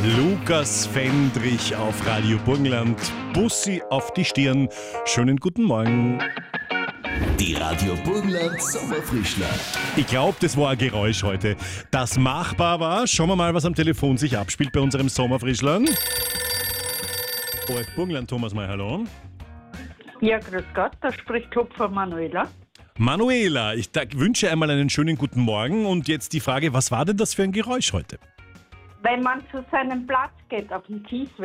Lukas Fendrich auf Radio Burgenland. Bussi auf die Stirn. Schönen guten Morgen. Die Radio Burgenland Sommerfrischler. Ich glaube, das war ein Geräusch heute, das machbar war. Schauen wir mal, was am Telefon sich abspielt bei unserem Sommerfrischlern. ORF Burgenland, Thomas May, hallo. Ja, grüß Gott, da spricht Hopfer Manuela. Manuela, ich wünsche einmal einen schönen guten Morgen. Und jetzt die Frage, was war denn das für ein Geräusch heute? Wenn man zu seinem Platz geht auf dem Kiesweg,